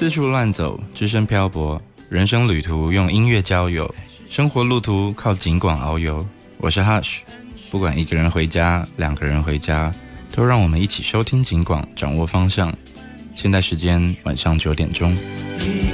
四处乱走，只身漂泊，人生旅途用音乐交友，生活路途靠景广遨游。我是 Hush， 不管一个人回家，两个人回家，都让我们一起收听景广，掌握方向。现在时间晚上9点钟。